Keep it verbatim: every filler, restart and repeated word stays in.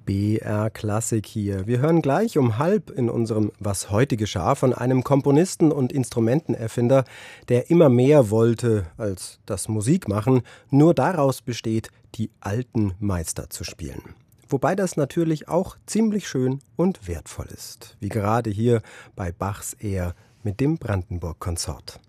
B R Klassik hier. Wir hören gleich um halb in unserem Was heute geschah von einem Komponisten und Instrumentenerfinder, der immer mehr wollte als das Musikmachen, nur daraus besteht, die alten Meister zu spielen. Wobei das natürlich auch ziemlich schön und wertvoll ist, wie gerade hier bei Bachs Ehr mit dem Brandenburg-Konsort.